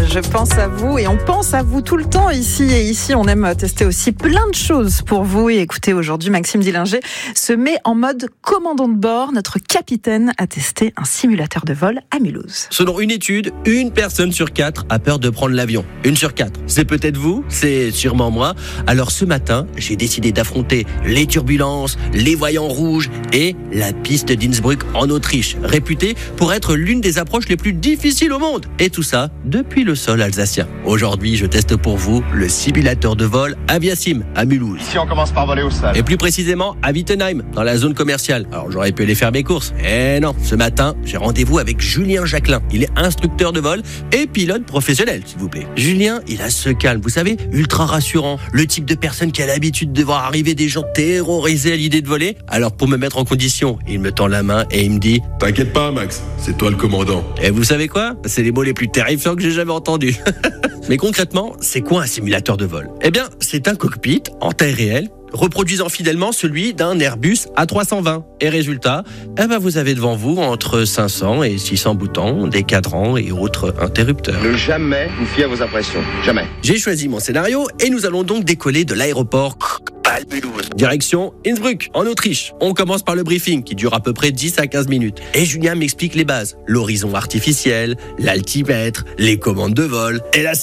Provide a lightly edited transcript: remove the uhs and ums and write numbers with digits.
Je pense à vous et on pense à vous tout le temps ici. Et ici, on aime tester aussi plein de choses pour vous. Et écoutez, aujourd'hui, Maxime Dillinger se met en mode commandant de bord. Notre capitaine a testé un simulateur de vol à Mulhouse. Selon une étude, 1 personne sur 4 a peur de prendre l'avion. 1 sur 4. C'est peut-être vous, c'est sûrement moi. Alors ce matin, j'ai décidé d'affronter les turbulences, les voyants rouges et la piste d'Innsbruck en Autriche, réputée pour être l'une des approches les plus difficiles au monde. Et tout ça depuis le sol alsacien. Aujourd'hui, je teste pour vous le simulateur de vol Aviasim à Mulhouse. Ici, on commence par voler au sol. Et plus précisément à Wittenheim, dans la zone commerciale. Alors j'aurais pu aller faire mes courses. Eh non, ce matin, j'ai rendez-vous avec Julien Jacquelin. Il est instructeur de vol et pilote professionnel, s'il vous plaît. Julien, il a ce calme, vous savez, ultra rassurant. Le type de personne qui a l'habitude de voir arriver des gens terrorisés à l'idée de voler. Alors pour me mettre en condition, il me tend la main et il me dit « T'inquiète pas, Max, c'est toi le commandant. » Et vous savez quoi ? C'est les mots les plus terrifiants que j'ai jamais entendus. Mais concrètement, c'est quoi un simulateur de vol ? Eh bien, c'est un cockpit en taille réelle, reproduisant fidèlement celui d'un Airbus A320. Et résultat, vous avez devant vous entre 500 et 600 boutons, des cadrans et autres interrupteurs. Ne jamais vous fier à vos impressions. Jamais. J'ai choisi mon scénario et nous allons donc décoller de l'aéroport direction Innsbruck, en Autriche. On commence par le briefing qui dure à peu près 10 à 15 minutes. Et Julien m'explique les bases. L'horizon artificiel, l'altimètre, les commandes de vol et la